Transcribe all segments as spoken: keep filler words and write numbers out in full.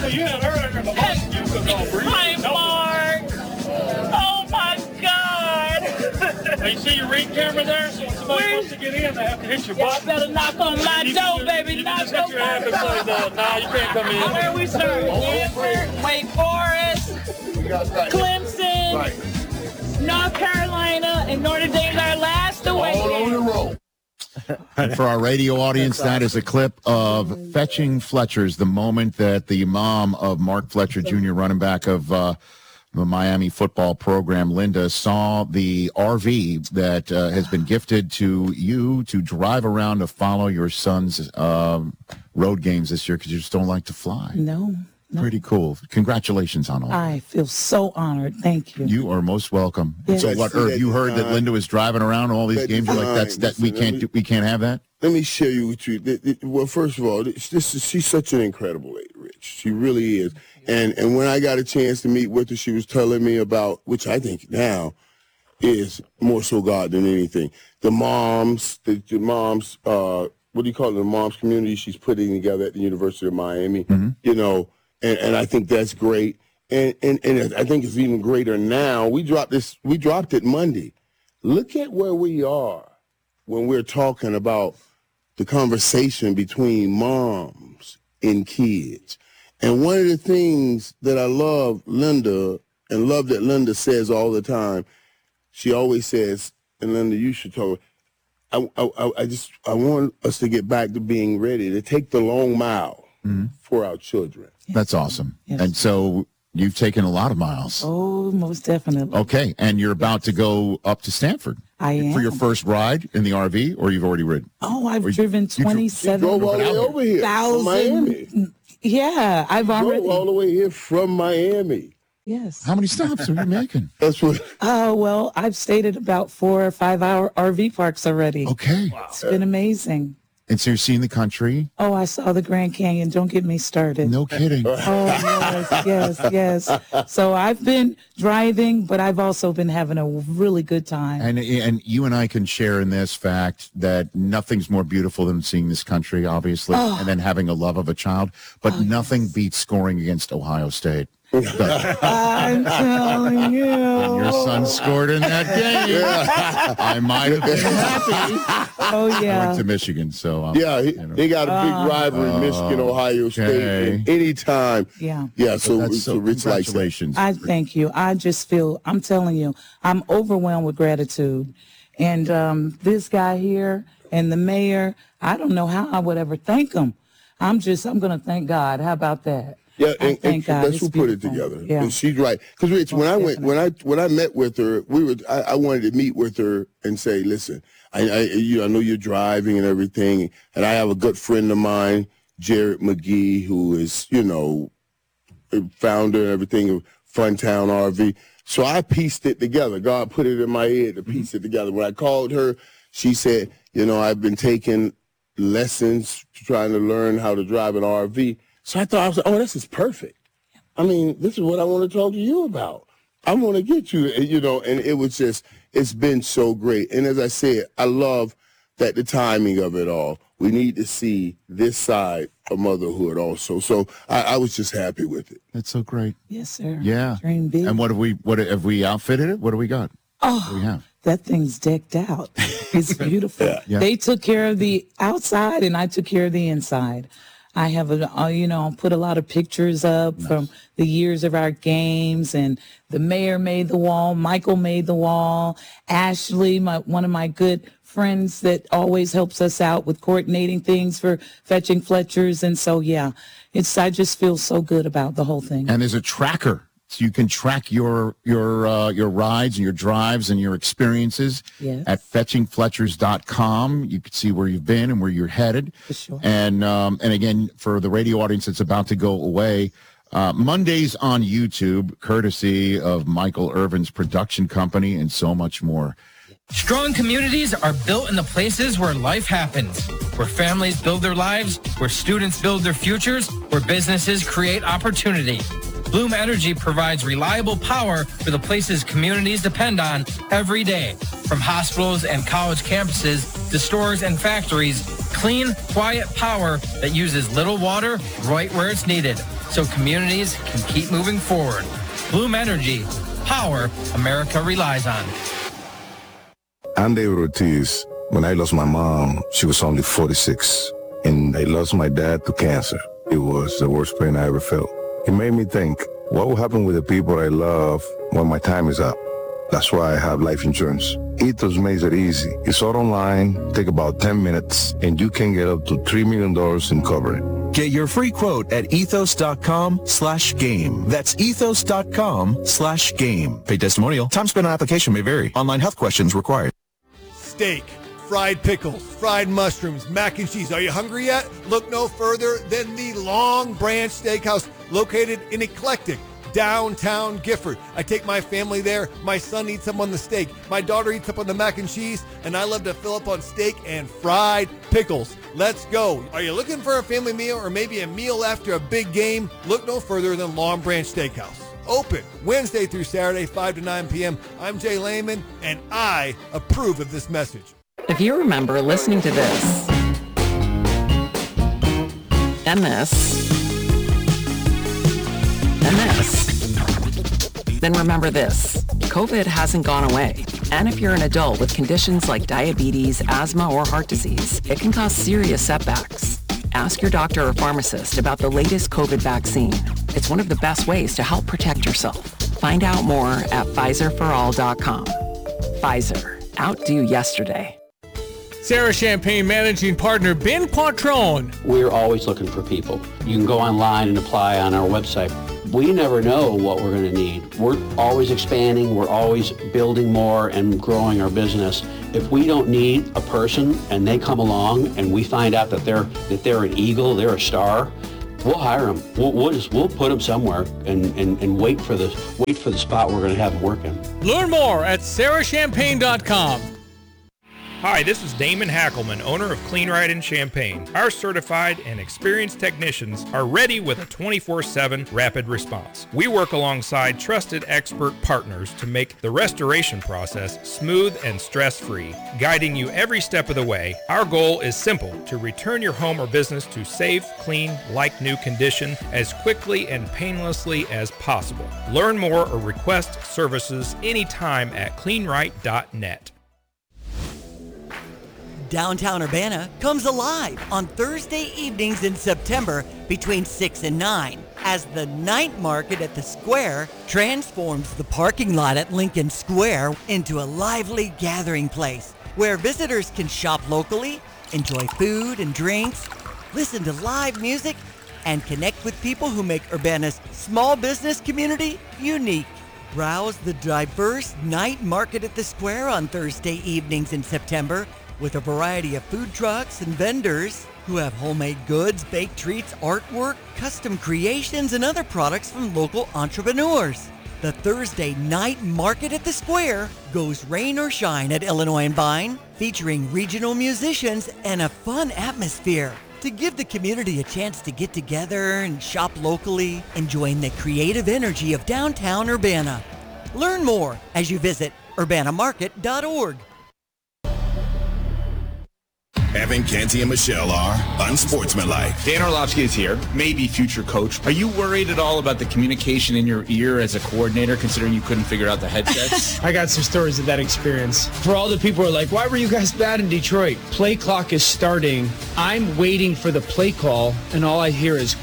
you had her under the bus. You could all breathe. Hi, Mark. Oh, my God. Now, you see your ring camera there? So when somebody Where? wants to get in, they have to hit your Y'all button. better knock on my You door, can just- baby. You Knock can just hit your on hand my and say, no, no, you can't come in. Where we start? Stanford, Wake Forest, Clemson, Right. North Carolina, and Notre Dame's our last away. All on the road. And for our radio audience, that is a clip of Fetching Fletcher's, the moment that the mom of Mark Fletcher Junior, running back of uh, the Miami football program, Linda, saw the R V that uh, has been gifted to you to drive around to follow your son's uh, road games this year because you just don't like to fly. No. No. Pretty cool. Congratulations on all that. I feel so honored. Thank you. You are most welcome. Yeah. So what, Irv, you heard that Linda was driving around all these That games? You're like, that's that we design, can't listen, do, we can't have that? Let me share you with you. th- th- Well, first of all, this, this is she's such an incredible lady, Rich. She really is. And and when I got a chance to meet with her, she was telling me about, which I think now is more so God than anything. The moms, the, the moms, uh, what do you call it? The moms community she's putting together at the University of Miami. Mm-hmm. You know, and, and I think that's great. And, and and I think it's even greater now. We dropped this. We dropped it Monday. Look at where we are when we're talking about the conversation between moms and kids. And one of the things that I love Linda and love that Linda says all the time, she always says, and Linda, you should talk. I, I, I just I want us to get back to being ready to take the long mile Mm-hmm. for our children. That's awesome. Yes. And so you've taken a lot of miles. Oh, most definitely. Okay, and you're about to go up to Stanford I am. for your first ride in the R V, or you've already ridden? Oh, I've Or you- driven you dro- twenty-seven Drove all the way over here from Miami. thousand. Yeah, I've Drove already. all the way here from Miami. Yes. How many stops are you making? That's what. Oh, well, I've stayed at about four or five hour R V parks already. Okay, It's been amazing. and so you're seeing the country. Oh, I saw the Grand Canyon. Don't get me started. No kidding. Oh, yes, yes, yes. So I've been driving, but I've also been having a really good time. And and you and I can share in this fact that nothing's more beautiful than seeing this country, obviously, Oh. and then having a love of a child. But nothing beats scoring against Ohio State. But I'm telling you. your son scored in that game. I might have been happy. Oh, I yeah. went to Michigan, so I'm, Yeah, he, you know. they got a big rivalry, Michigan, Ohio State, okay. and anytime. Yeah. Yeah, so, That's so so Rich likes that. congratulations. I thank you. I just feel, I'm telling you, I'm overwhelmed with gratitude. And um, this guy here and the mayor, I don't know how I would ever thank him. I'm just, I'm going to thank God. How about that? Yeah, I and, thank and God. that's It's who put it beautiful. together. Yeah. And she's right. Because Rich, when I went, when I when I met with her, we were. I, I wanted to meet with her and say, listen, I, I you know, I know you're driving and everything, and I have a good friend of mine, Jared McGee, who is, you know, founder and everything of Funtown R V. So I pieced it together. God put it in my head to piece it together. When I called her, she said, you know, I've been taking lessons trying to learn how to drive an R V. So I thought, I was like, oh, this is perfect. I mean, this is what I want to talk to you about. I want to get you, you know, and it was just, it's been so great. And as I said, I love that the timing of it all. We need to see this side of motherhood also. So I, I was just happy with it. That's so great. Yes, sir. Yeah. Dream big. And what have we? What have we outfitted it? What do we got? Oh, What do we have? that thing's decked out. It's beautiful. Yeah. They took care of the outside and I took care of the inside. I have, a, uh, you know, put a lot of pictures up nice. from the years of our games, and the mayor made the wall. Michael made the wall. Ashley, my, one of my good friends that always helps us out with coordinating things for Fetching Fletcher's. And so, yeah, it's, I just feel so good about the whole thing. And there's a tracker. So you can track your your uh, your rides and your drives and your experiences yes. at fetching fletchers dot com. You can see where you've been and where you're headed. For sure. And um, and again, for the radio audience that's about to go away, uh, Mondays on YouTube, courtesy of Michael Irvin's production company, and so much more. Strong communities are built in the places where life happens, where families build their lives, where students build their futures, where businesses create opportunity. Bloom Energy provides reliable power for the places communities depend on every day. From hospitals and college campuses to stores and factories, Clean, quiet power that uses little water right where it's needed, so communities can keep moving forward. Bloom Energy, power America relies on. I'm David Ortiz. When I lost my mom, she was only forty-six. And I lost my dad to cancer. It was the worst pain I ever felt. It made me think, what will happen with the people I love when my time is up? That's why I have life insurance. Ethos makes it easy. It's all online, take about ten minutes, and you can get up to three million dollars in coverage. Get your free quote at ethos.com slash game. That's ethos.com slash game. Paid testimonial. Time spent on application may vary. Online health questions required. Steak, fried pickles, fried mushrooms, mac and cheese. Are you hungry yet? Look no further than the Long Branch Steakhouse, located in eclectic downtown Gifford. I take my family there. My son eats up on the steak. My daughter eats up on the mac and cheese, and I love to fill up on steak and fried pickles. Let's go. Are you looking for a family meal or maybe a meal after a big game? Look no further than Long Branch Steakhouse. Open Wednesday through Saturday, five to nine p.m. I'm Jay Lehman, and I approve of this message. If you remember listening to this, and this, and this, then remember this. COVID hasn't gone away. And if you're an adult with conditions like diabetes, asthma, or heart disease, it can cause serious setbacks. Ask your doctor or pharmacist about the latest COVID vaccine. It's one of the best ways to help protect yourself. Find out more at Pfizer for all dot com. Pfizer. Outdo yesterday. Sarah Champagne Managing Partner Ben Quattrone. We're always looking for people. You can go online and apply on our website. We never know what we're going to need. We're always expanding. We're always building more and growing our business. If we don't need a person and they come along and we find out that they're that they're an eagle, they're a star, we'll hire them. We'll, we'll just we'll put them somewhere and, and, and wait for the wait for the spot we're going to have them work in. Learn more at sarah champagne dot com. Hi, this is Damon Hackelman, owner of Clean Right in Champaign. Our certified and experienced technicians are ready with a twenty-four seven rapid response. We work alongside trusted expert partners to make the restoration process smooth and stress-free, guiding you every step of the way. Our goal is simple: to return your home or business to safe, clean, like-new condition as quickly and painlessly as possible. Learn more or request services anytime at clean right dot net. Downtown Urbana comes alive on Thursday evenings in September between six and nine as the night market at the square transforms the parking lot at Lincoln Square into a lively gathering place where visitors can shop locally, enjoy food and drinks, listen to live music, and connect with people who make Urbana's small business community unique. Browse the diverse night market at the square on Thursday evenings in September with a variety of food trucks and vendors who have homemade goods, baked treats, artwork, custom creations, and other products from local entrepreneurs. The Thursday night market at the square goes rain or shine at Illinois and Vine, featuring regional musicians and a fun atmosphere to give the community a chance to get together and shop locally, enjoying the creative energy of downtown Urbana. Learn more as you visit urbana market dot org. Evan, Canty, and Michelle are unsportsmanlike. Dan Orlovsky is here, maybe future coach. Are you worried at all about the communication in your ear as a coordinator, considering you couldn't figure out the headsets? I got some stories of that experience. For all the people who are like, why were you guys bad in Detroit? Play clock is starting. I'm waiting for the play call, and all I hear is...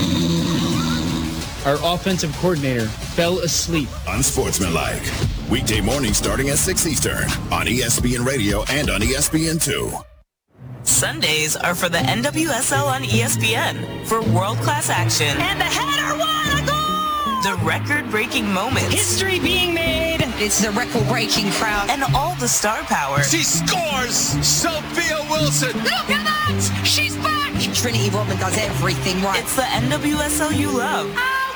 Our offensive coordinator fell asleep. Unsportsmanlike. Weekday morning starting at six Eastern on E S P N Radio and on E S P N two. Sundays are for the N W S L on E S P N for world-class action. And the header won a goal! The record-breaking moments. History being made. It's the record-breaking crowd. And all the star power. She scores! Sophia Wilson! Look at that! She's back! Trinity Rodman does everything right. It's the N W S L you love.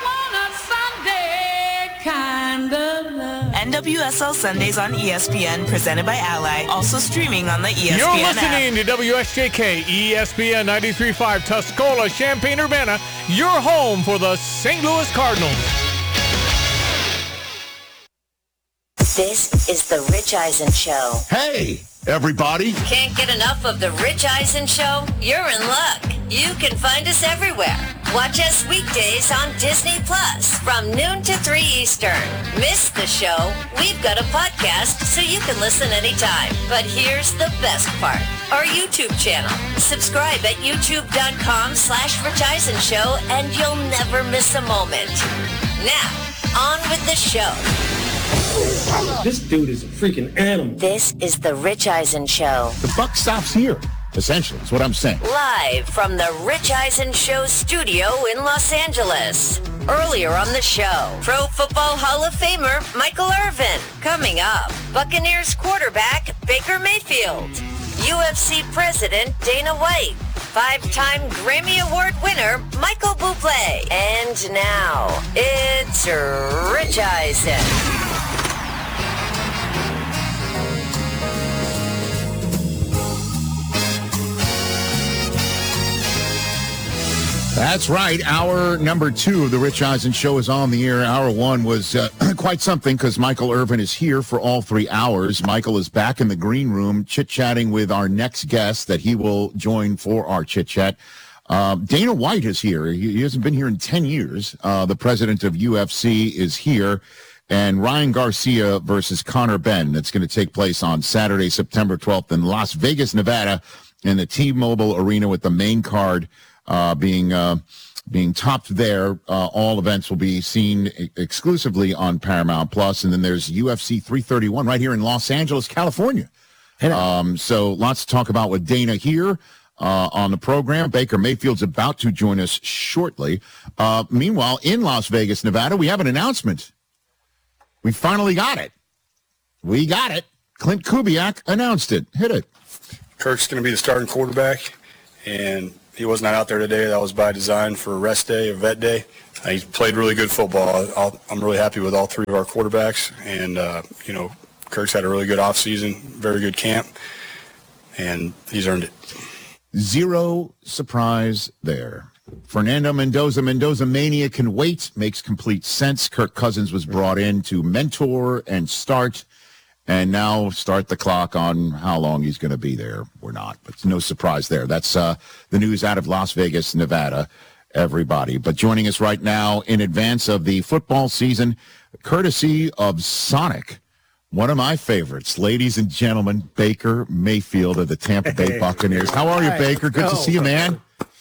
Kind of love. N W S L Sundays on E S P N, presented by Ally. Also streaming on the E S P N You're listening app. to W S J K, E S P N ninety-three point five, Tuscola, Champaign-Urbana, your home for the Saint Louis Cardinals. This is the Rich Eisen Show. Hey, everybody. Can't get enough of the Rich Eisen Show? You're in luck. You can find us everywhere. Watch us weekdays on Disney Plus from noon to three Eastern. Miss the show? We've got a podcast so you can listen anytime. But here's the best part. Our YouTube channel. Subscribe at youtube.com slash Rich Eisen Show and you'll never miss a moment. Now, on with the show. This dude is a freaking animal. This is the Rich Eisen Show. The buck stops here, essentially. That's what I'm saying. Live from the Rich Eisen Show studio in Los Angeles. Earlier on the show, Pro Football Hall of Famer Michael Irvin. Coming up, Buccaneers quarterback Baker Mayfield. U F C President Dana White. Five-time Grammy Award winner Michael Bublé. And now, it's Rich Eisen. That's right. Hour number two of the Rich Eisen Show is on the air. Hour one was uh, quite something because Michael Irvin is here for all three hours. Michael is back in the green room chit-chatting with our next guest that he will join for our chit-chat. Uh, Dana White is here. He, he hasn't been here in ten years. Uh, the president of U F C is here. And Ryan Garcia versus Conor Benn. That's going to take place on Saturday, September twelfth in Las Vegas, Nevada, in the T-Mobile Arena with the main card Uh, being uh, being topped there. Uh, all events will be seen e- exclusively on Paramount Plus. And then there's U F C three thirty-one right here in Los Angeles, California. Um, so lots to talk about with Dana here uh, on the program. Baker Mayfield's about to join us shortly. Uh, meanwhile, in Las Vegas, Nevada, we have an announcement. We finally got it. We got it. Clint Kubiak announced it. Hit it. Kirk's going to be the starting quarterback, and he was not out there today. That was by design for a rest day, a vet day. Uh, he's played really good football. I'll, I'm really happy with all three of our quarterbacks. And, uh, you know, Kirk's had a really good offseason, very good camp, and he's earned it. Zero surprise there. Fernando Mendoza, Mendoza Mania can wait, makes complete sense. Kirk Cousins was brought in to mentor and start. And now start the clock on how long he's going to be there or not. But it's no surprise there. That's uh, the news out of Las Vegas, Nevada, everybody. But joining us right now in advance of the football season, courtesy of Sonic, one of my favorites, ladies and gentlemen, Baker Mayfield of the Tampa Bay Buccaneers. How are you, Baker? Good to see you, man.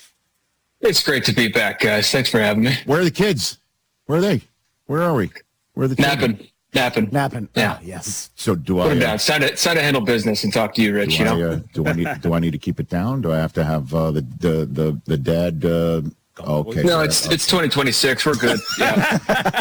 It's great to be back, guys. Thanks for having me. Where are the kids? Where are they? Where are we? Where are the children? Napping. Napping. Napping. Yeah. Ah, yes. So do Put I? him Uh, down. It's time to, it's time to handle business and talk to you, Rich. do You I, know. uh, do I need? Do I need to keep it down? Do I have to have uh, the the the the dad? Uh, okay. No, so- it's it's twenty twenty-six. We're good. Yeah.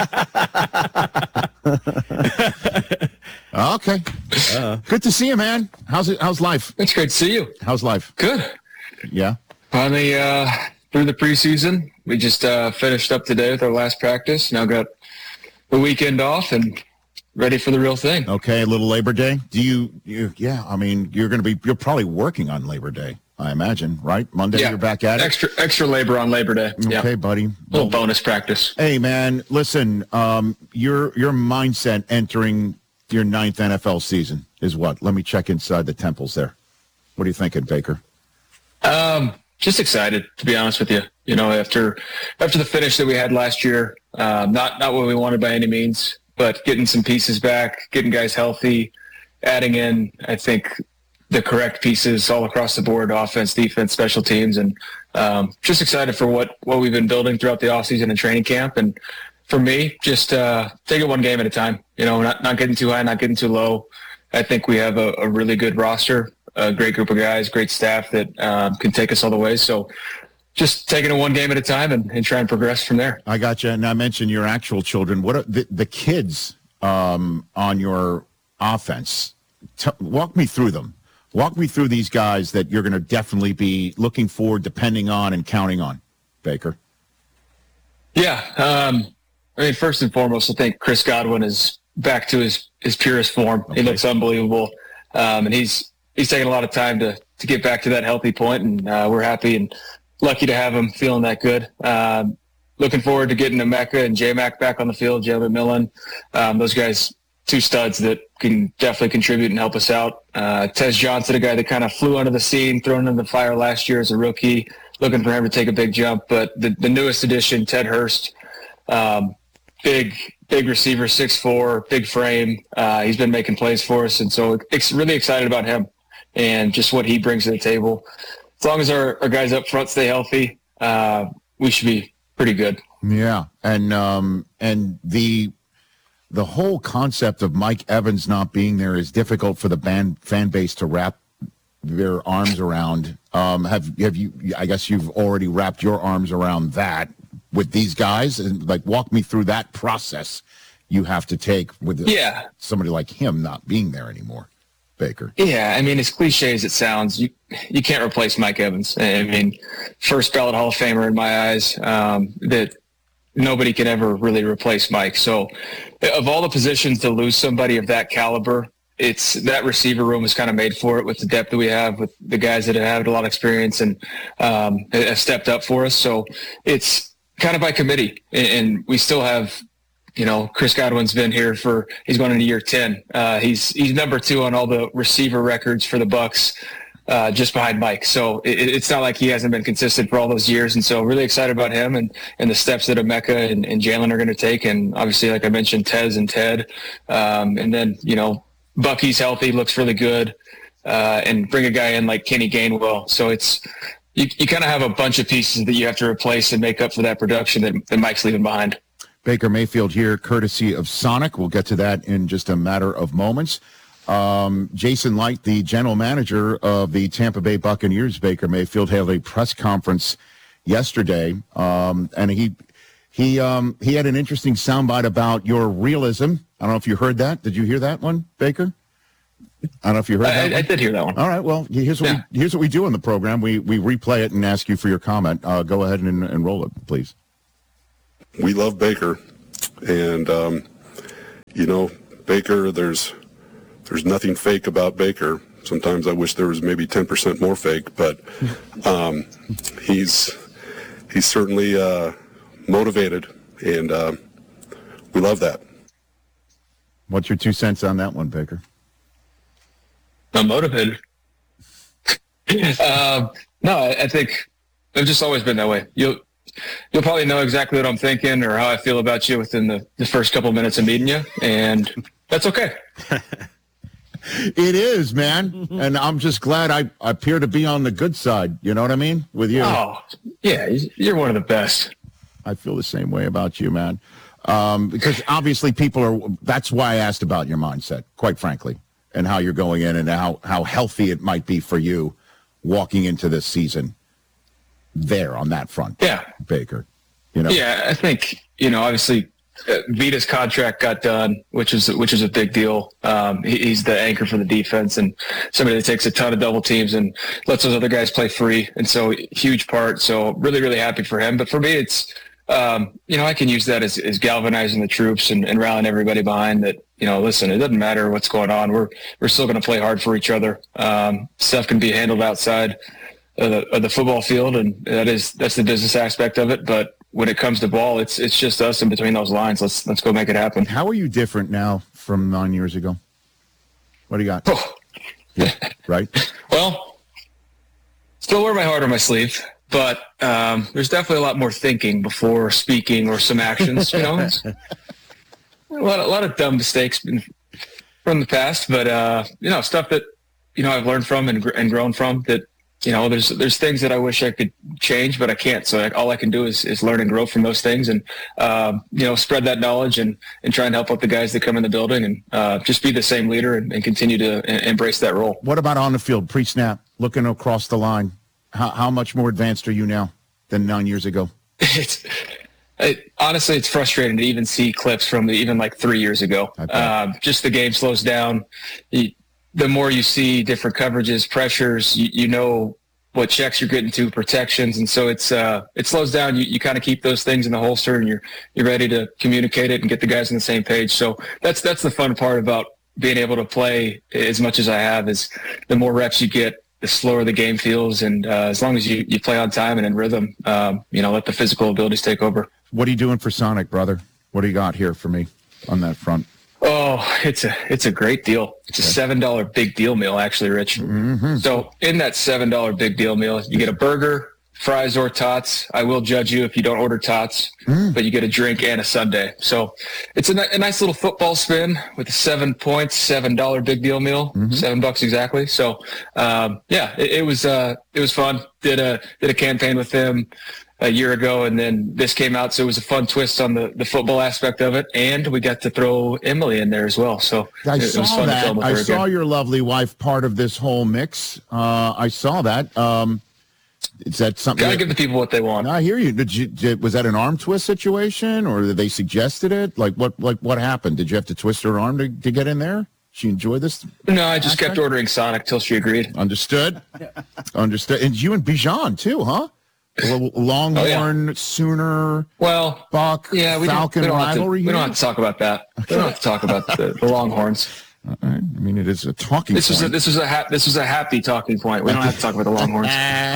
Okay. Uh, Good to see you, man. How's it? How's life? It's great to see you. How's life? Good. Yeah. Finally, uh, through the preseason, we just uh, finished up today with our last practice. Now got the weekend off and ready for the real thing. Okay. A little Labor Day. Do you? you yeah. I mean, you're going to be. You're probably working on Labor Day. I imagine, right? Monday, Yeah. you're back at it. Extra extra labor on Labor Day. Okay, Yeah. buddy. Little bonus practice. Hey, man. Listen. Um, your your mindset entering your ninth N F L season is what? Let me check inside the temples there. What are you thinking, Baker? Um, just excited, to be honest with you. You know, after after the finish that we had last year, um, not not what we wanted by any means, but getting some pieces back, getting guys healthy, adding in, I think, the correct pieces all across the board, offense, defense, special teams, and um, just excited for what, what we've been building throughout the offseason and training camp. And for me, just uh, take it one game at a time, you know, not, not getting too high, not getting too low. I think we have a, a really good roster, a great group of guys, great staff that um, can take us all the way. So just taking it one game at a time and, and try and progress from there. I got you. And I mentioned your actual children. What are the, the kids um, on your offense? T- walk me through them. Walk me through these guys that you're going to definitely be looking for, depending on, and counting on, Baker. Yeah. Um, I mean, first and foremost, I think Chris Godwin is back to his, his purest form. Okay. He looks unbelievable. Um, and he's he's taking a lot of time to, to get back to that healthy point, and uh, we're happy and lucky to have him feeling that good. Um, looking forward to getting Emeka and J-Mac back on the field, Jalen McMillan. Um, those guys two studs that can definitely contribute and help us out. Uh, Tez Johnson, a guy that kind of flew under the scene, thrown in the fire last year as a rookie, looking for him to take a big jump. But the, the newest addition, Ted Hurst, um, big, big receiver, six foot four, big frame. Uh, he's been making plays for us. And so it's really excited about him and just what he brings to the table. As long as our, our guys up front stay healthy, uh, we should be pretty good. Yeah. And, um, and the, the whole concept of Mike Evans not being there is difficult for the band fan base to wrap their arms around. Um, have, have you, I guess you've already wrapped your arms around that with these guys, and like walk me through that process you have to take with yeah. somebody like him not being there anymore, Baker. Yeah, I mean, as cliche as it sounds, you you can't replace Mike Evans. I mean, first ballot Hall of Famer in my eyes. Um, that nobody can ever really replace Mike. So, of all the positions to lose somebody of that caliber, it's that receiver room is kind of made for it with the depth that we have with the guys that have had a lot of experience and um, have stepped up for us. So it's kind of by committee, and we still have, you know, Chris Godwin's been here for, he's going into year ten. Uh, he's, he's number two on all the receiver records for the Bucs, uh, just behind Mike. So it, it's not like he hasn't been consistent for all those years. And so really excited about him and, and the steps that Emeka and, and Jalen are going to take. And obviously, like I mentioned, Tez and Ted. Um, and then, you know, Bucky's healthy, looks really good. Uh, and bring a guy in like Kenny Gainwell. So it's, you, you kind of have a bunch of pieces that you have to replace and make up for that production that, that Mike's leaving behind. Baker Mayfield here, courtesy of Sonic. We'll get to that in just a matter of moments. Um, Jason Light, the general manager of the Tampa Bay Buccaneers, Baker Mayfield, held a press conference yesterday, um, and he he um, he had an interesting soundbite about your realism. I don't know if you heard that. Did you hear that one, Baker? I don't know if you heard I, that I, one. I did hear that one. All right. Well, here's what yeah. we here's what we do in the program. We we replay it and ask you for your comment. Uh, go ahead and, and roll it, please. We love Baker, and um, you know, Baker. There's there's nothing fake about Baker. Sometimes I wish there was maybe ten percent more fake, but um, he's he's certainly uh, motivated, and uh, we love that. What's your two cents on that one, Baker? I'm motivated. um, no, I, I think I've just always been that way. You'll you'll probably know exactly what I'm thinking or how I feel about you within the, the first couple of minutes of meeting you, and that's okay. It is, man, and I'm just glad I, I appear to be on the good side. You know what I mean? With you. Oh, yeah, you're one of the best. I feel the same way about you, man. Um, because obviously people are. That's why I asked about your mindset, quite frankly, and how you're going in and how, how healthy it might be for you walking into this season there on that front. Yeah. Baker, you know? Yeah, I think, you know, obviously uh, Vita's contract got done, which is, which is a big deal. Um, he, he's the anchor for the defense and somebody that takes a ton of double teams and lets those other guys play free. And so huge part. So really, really happy for him. But for me, it's, Um, you know, I can use that as, as galvanizing the troops and, and rallying everybody behind that, you know, listen, it doesn't matter what's going on. We're, we're still going to play hard for each other. Um, stuff can be handled outside of the, of the football field. And that is, that's the business aspect of it. But when it comes to ball, it's, it's just us in between those lines. Let's, let's go make it happen. How are you different now from nine years ago? What do you got? Oh. Yeah, right. Well, still wear my heart on my sleeve. But um, there's definitely a lot more thinking before speaking or some actions. You know, a lot, a lot of dumb mistakes from the past, but uh, you know, stuff that you know I've learned from and, and grown from. That you know, there's there's things that I wish I could change, but I can't. So like, all I can do is, is learn and grow from those things, and um, you know, spread that knowledge and, and try and help out the guys that come in the building, and uh, just be the same leader and, and continue to a- embrace that role. What about on the field, pre-snap, looking across the line? How, how much more advanced are you now than nine years ago? It's it, honestly, it's frustrating to even see clips from the, even like three years ago. Um, just the game slows down. You, the more you see different coverages, pressures, you, you know what checks you're getting to, protections, and so it's uh, it slows down. You, you kind of keep those things in the holster, and you're you're ready to communicate it and get the guys on the same page. So that's that's the fun part about being able to play as much as I have. Is the more reps you get, the slower the game feels, and uh, as long as you, you play on time and in rhythm, um, you know, let the physical abilities take over. What are you doing for Sonic, brother? What do you got here for me on that front? Oh, it's a it's a great deal. It's a seven dollar big deal meal, actually, Rich. Mm-hmm. So in that seven dollar big deal meal, you get a burger, fries, or tots. I will judge you if you don't order tots, mm. but you get a drink and a sundae. So it's a, a nice little football spin with a seven points, seven dollar big deal meal, mm-hmm. seven bucks exactly. So um, yeah, it, it was uh, it was fun. Did a did a campaign with them a year ago, and then this came out, so it was a fun twist on the, the football aspect of it, and we got to throw Emily in there as well. So I it, saw it was fun that. to film with I her saw again. your lovely wife part of this whole mix. Uh, I saw that. Um, is that something? Gotta that, give the people what they want. I hear you. Did you did, was that an arm twist situation, or did they suggested it? Like what? Like what happened? Did you have to twist her arm to, to get in there? She enjoy this? No, I just aspect? kept ordering Sonic till she agreed. Understood. Understood. And you and Bijan too, huh? Longhorn, oh, yeah. Sooner, well, Buck, yeah, we Falcon don't, we don't rivalry. Have to, we here? don't have to talk about that. We don't have to talk about the, the Longhorns. All right. I mean, it is a talking this point. Was a, this was a ha- this was a happy talking point. We don't have to talk about the Longhorns.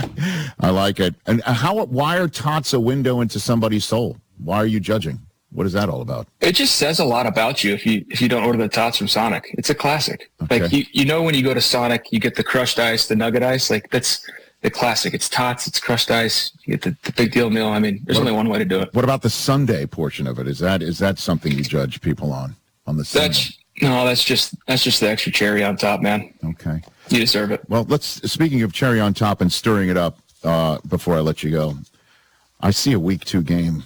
I like it. And how? Why are tots a window into somebody's soul? Why are you judging? What is that all about? It just says a lot about you if you if you don't order the tots from Sonic. It's a classic. Okay. Like you, you know when you go to Sonic, you get the crushed ice, the nugget ice. Like that's the classic. It's tots, it's crushed ice. You get the, the big deal meal. I mean, there's what, only one way to do it. What about the Sunday portion of it? Is that is that something you judge people on on the Sunday? That's no, that's just that's just the extra cherry on top, man. Okay, you deserve it. Well, let's. Speaking of cherry on top and stirring it up, uh, before I let you go, I see a week two game.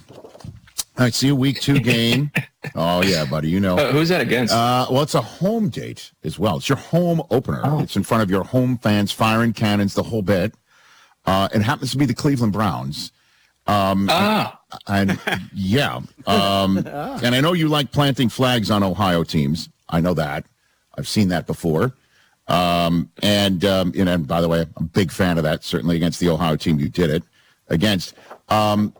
I see a week two game. Oh yeah, buddy. You know uh, who's that against? Uh, well, it's a home date as well. It's your home opener. Oh. It's in front of your home fans, firing cannons, the whole bit. Uh, it happens to be the Cleveland Browns. Um, ah. And, and yeah. Um, and I know you like planting flags on Ohio teams. I know that. I've seen that before. Um, and, um, you know, and by the way, I'm a big fan of that, certainly against the Ohio team you did it against. Um,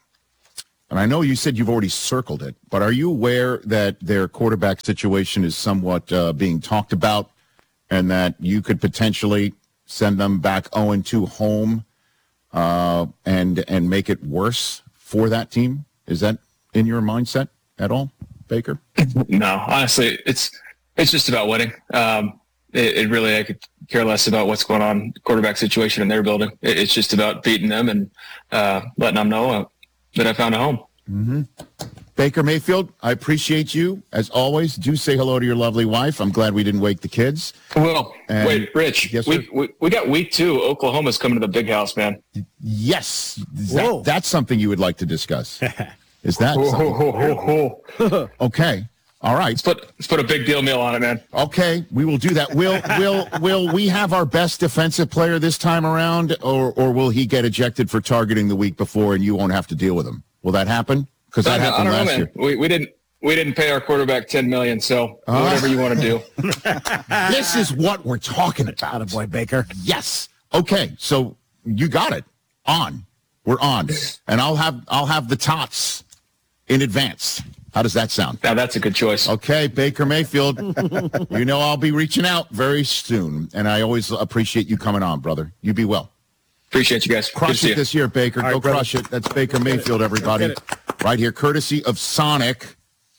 and I know you said you've already circled it, but are you aware that their quarterback situation is somewhat uh, being talked about and that you could potentially send them back oh and two home uh, and and make it worse for that team? Is that in your mindset at all, Baker? No, honestly, it's it's just about winning. Um, it, it really, I could care less about what's going on quarterback situation in their building. It, it's just about beating them and uh, letting them know uh, that I found a home. Mm-hmm. Baker Mayfield, I appreciate you as always. Do say hello to your lovely wife. I'm glad we didn't wake the kids. Well, and, wait, Rich, yes, we, we we got week two. Oklahoma's coming to the big house, man. Yes, that, that's something you would like to discuss. Is that something? Okay, all right. Let's put let's put a big deal meal on it, man. Okay, we will do that. Will will will we have our best defensive player this time around, or or will he get ejected for targeting the week before, and you won't have to deal with him? Will that happen? Because that happened I don't last know, man. year. We we didn't we didn't pay our quarterback ten million dollars, so uh, whatever you want to do. This is what we're talking about. Attaboy, Baker. Yes. Okay. So you got it. On. We're on. And I'll have I'll have the tots in advance. How does that sound? Now that's a good choice. Okay, Baker Mayfield. You know I'll be reaching out very soon, and I always appreciate you coming on, brother. You be well. Appreciate you guys. Crush it this year, Baker. All right, Go brother. crush it. That's Baker Mayfield, everybody. Right here, courtesy of Sonic.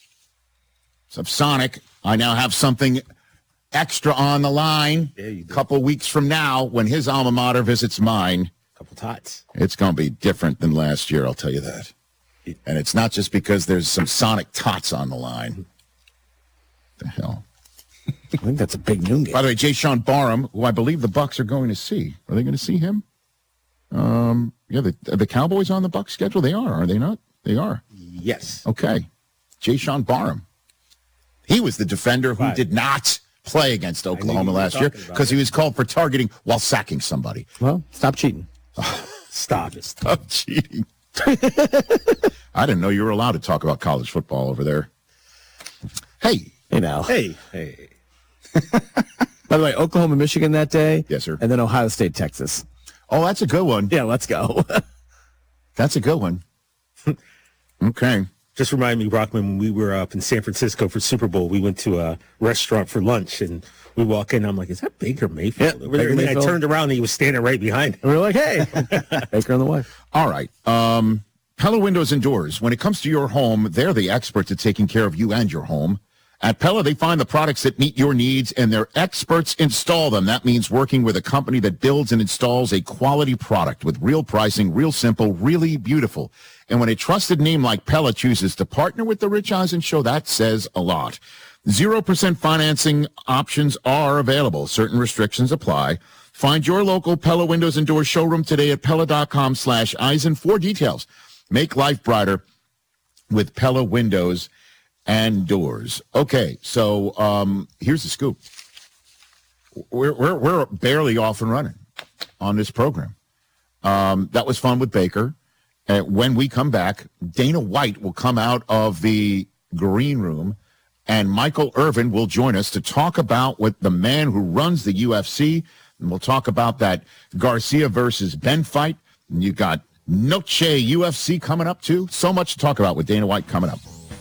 Of Sonic. I now have something extra on the line. Yeah, you A do. couple weeks from now, when his alma mater visits mine, Couple tots. it's going to be different than last year, I'll tell you that. And it's not just because there's some Sonic tots on the line. The hell? I think that's a big noon game. By the way, Jay Sean Barham, who I believe the Bucks are going to see. Are they going to see him? Um, yeah, the, are the Cowboys on the Bucks schedule? They are, are they not? They are. Yes. Okay. Jay Sean Barham. He was the defender who Right. did not play against Oklahoma you were last year talking about because he it. was called for targeting while sacking somebody. Well, stop cheating. Stop it. Stop cheating. I didn't know you were allowed to talk about college football over there. Hey. Hey now. Hey, hey. By the way, Oklahoma, Michigan that day. Yes, sir. And then Ohio State, Texas. Oh, that's a good one. Yeah, let's go. That's a good one. Okay. Just remind me, Brockman, when we were up in San Francisco for Super Bowl, we went to a restaurant for lunch, and we walk in, I'm like, is that Baker Mayfield? Yeah, over there? Baker And then Mayfield. I turned around, and he was standing right behind him. And we were like, hey, Baker and the wife. All right. Um, Pella Windows and Doors. When it comes to your home, they're the experts at taking care of you and your home. At Pella, they find the products that meet your needs, and their experts install them. That means working with a company that builds and installs a quality product with real pricing, real simple, really beautiful. And when a trusted name like Pella chooses to partner with the Rich Eisen Show, that says a lot. zero percent financing options are available. Certain restrictions apply. Find your local Pella Windows and Doors showroom today at Pella.com slash Eisen for details. Make life brighter with Pella Windows and Doors. Okay, so um, here's the scoop. We're, we're, we're barely off and running on this program. Um, that was fun with Baker. Uh, when we come back, Dana White will come out of the green room, and Michael Irvin will join us to talk about what the man who runs the U F C, and we'll talk about that Garcia versus Ben fight. And you got Noche U F C coming up, too. So much to talk about with Dana White coming up.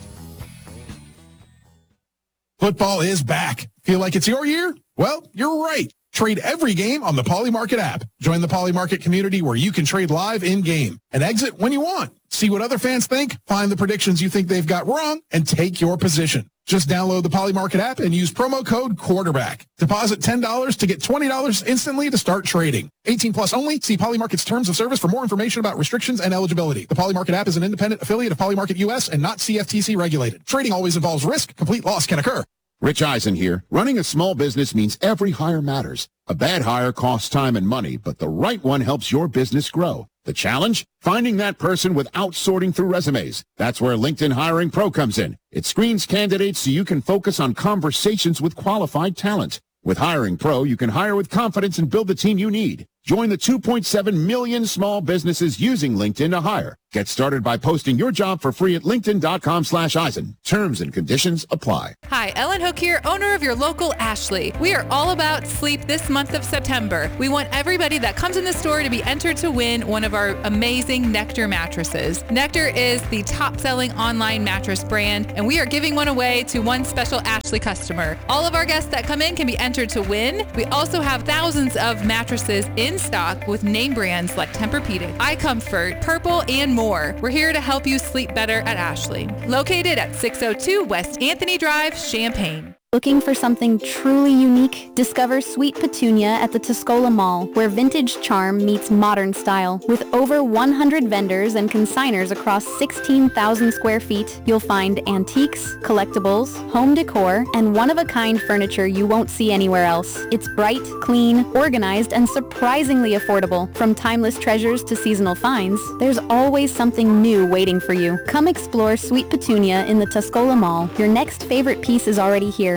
Football is back. Feel like it's your year? Well, you're right. Trade every game on the Polymarket app. Join the Polymarket community where you can trade live in-game and exit when you want. See what other fans think, find the predictions you think they've got wrong, and take your position. Just download the Polymarket app and use promo code quarterback. Deposit ten dollars to get twenty dollars instantly to start trading. eighteen plus only. See Polymarket's terms of service for more information about restrictions and eligibility. The Polymarket app is an independent affiliate of Polymarket U S and not C F T C regulated. Trading always involves risk. Complete loss can occur. Rich Eisen here. Running a small business means every hire matters. A bad hire costs time and money, but the right one helps your business grow. The challenge? Finding that person without sorting through resumes. That's where LinkedIn Hiring Pro comes in. It screens candidates so you can focus on conversations with qualified talent. With Hiring Pro, you can hire with confidence and build the team you need. Join the two point seven million small businesses using LinkedIn to hire. Get started by posting your job for free at linkedin.com slash Eisen. Terms and conditions apply. Hi, Ellen Hook here, owner of your local Ashley. We are all about sleep this month of September. We want everybody that comes in the store to be entered to win one of our amazing Nectar mattresses. Nectar is the top-selling online mattress brand, and we are giving one away to one special Ashley customer. All of our guests that come in can be entered to win. We also have thousands of mattresses in stock with name brands like Tempur-Pedic, iComfort, Purple, and more. We're here to help you sleep better at Ashley. Located at six oh two West Anthony Drive, Champaign. Looking for something truly unique? Discover Sweet Petunia at the Tuscola Mall, where vintage charm meets modern style. With over one hundred vendors and consigners across sixteen thousand square feet, you'll find antiques, collectibles, home decor, and one-of-a-kind furniture you won't see anywhere else. It's bright, clean, organized, and surprisingly affordable. From timeless treasures to seasonal finds, there's always something new waiting for you. Come explore Sweet Petunia in the Tuscola Mall. Your next favorite piece is already here.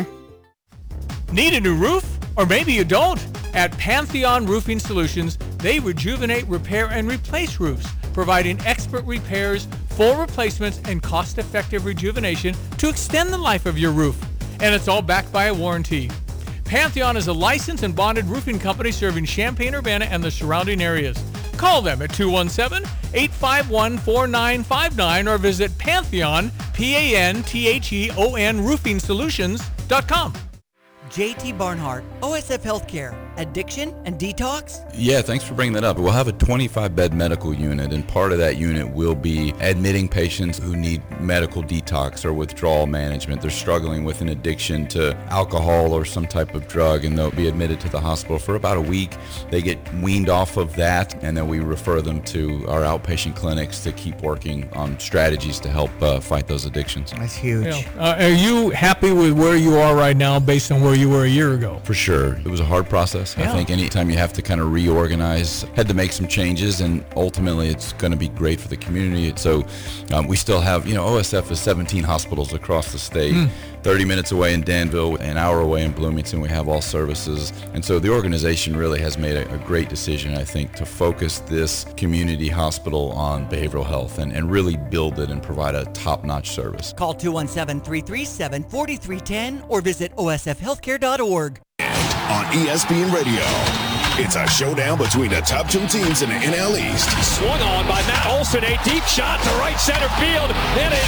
Need a new roof? Or maybe you don't. At Pantheon Roofing Solutions, they rejuvenate, repair, and replace roofs, providing expert repairs, full replacements, and cost-effective rejuvenation to extend the life of your roof. And it's all backed by a warranty. Pantheon is a licensed and bonded roofing company serving Champaign-Urbana and the surrounding areas. Call them at two one seven, eight five one, four nine five nine or visit Pantheon, P A N T H E O N roofing solutions dot com. J T Barnhart, O S F Healthcare, addiction and detox? Yeah, thanks for bringing that up. We'll have a twenty-five bed medical unit, and part of that unit will be admitting patients who need medical detox or withdrawal management. They're struggling with an addiction to alcohol or some type of drug, and they'll be admitted to the hospital for about a week. They get weaned off of that, and then we refer them to our outpatient clinics to keep working on strategies to help uh, fight those addictions. That's huge. Yeah. Uh, are you happy with where you are right now based on where you were a year ago? For sure. It was a hard process. Yeah. I think anytime you have to kind of reorganize, had to make some changes, and ultimately it's going to be great for the community. So um, we still have, you know, O S F is seventeen hospitals across the state, mm. thirty minutes away in Danville, an hour away in Bloomington. We have all services. And so the organization really has made a, a great decision, I think, to focus this community hospital on behavioral health and, and really build it and provide a top-notch service. Call two one seven, three three seven, four three one zero or visit O S F healthcare dot org. On E S P N Radio, it's a showdown between the top two teams in the N L East. Swung on by Matt Olson, a deep shot to right center field, hit it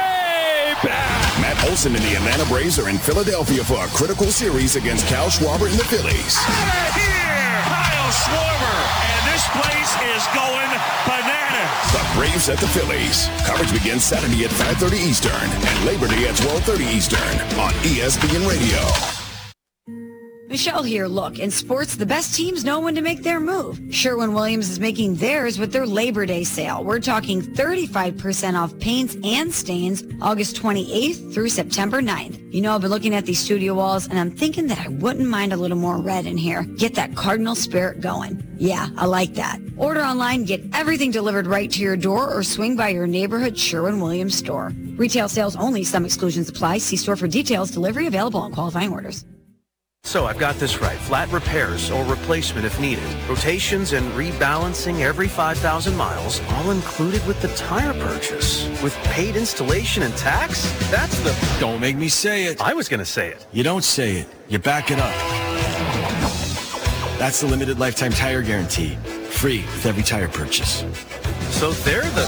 way back. Matt Olson and the Atlanta Braves are in Philadelphia for a critical series against Kyle Schwarber and the Phillies. Out of here! Kyle Swarmer, and this place is going bananas. The Braves at the Phillies. Coverage begins Saturday at five thirty Eastern and Labor Day at twelve thirty Eastern on E S P N Radio. Michelle here. Look, in sports, the best teams know when to make their move. Sherwin-Williams is making theirs with their Labor Day sale. We're talking thirty-five percent off paints and stains August twenty-eighth through September ninth. You know, I've been looking at these studio walls, and I'm thinking that I wouldn't mind a little more red in here. Get that Cardinal spirit going. Yeah, I like that. Order online, get everything delivered right to your door, or swing by your neighborhood Sherwin-Williams store. Retail sales only. Some exclusions apply. See store for details. Delivery available on qualifying orders. So I've got this right. Flat repairs or replacement if needed. Rotations and rebalancing every five thousand miles, all included with the tire purchase. With paid installation and tax? That's the... Don't make me say it. I was going to say it. You don't say it. You back it up. That's the limited lifetime tire guarantee. Free with every tire purchase. So they're the...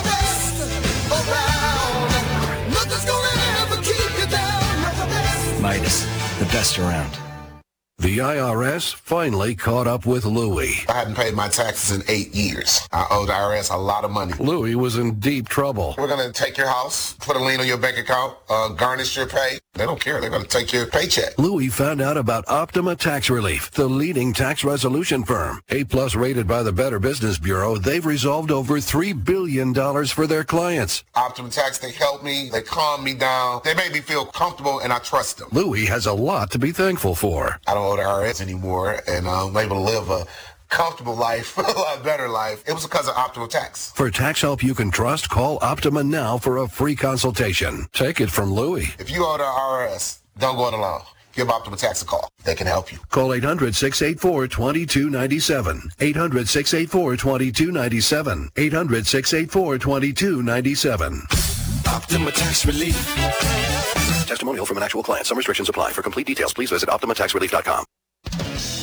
Midas, the best around. The I R S finally caught up with Louie. I hadn't paid my taxes in eight years. I owe the I R S a lot of money. Louie was in deep trouble. We're going to take your house, put a lien on your bank account, uh, garnish your pay. They don't care. They're going to take your paycheck. Louie found out about Optima Tax Relief, the leading tax resolution firm. A-plus rated by the Better Business Bureau, they've resolved over three billion dollars for their clients. Optima Tax, they help me. They calm me down. They make me feel comfortable, and I trust them. Louie has a lot to be thankful for. I don't owe the I R S anymore, and I'm able to live a comfortable life, a lot better life. It was because of Optima Tax. For tax help you can trust, call Optima now for a free consultation. Take it from Louie. If you owe the I R S, don't go it alone. Give Optima Tax a call. They can help you. Call eight hundred, six eight four, two two nine seven. eight hundred, six eight four, two two nine seven. eight hundred, six eight four, two two nine seven. Optima Tax Relief. Testimonial from an actual client. Some restrictions apply. For complete details, please visit Optima Tax Relief dot com.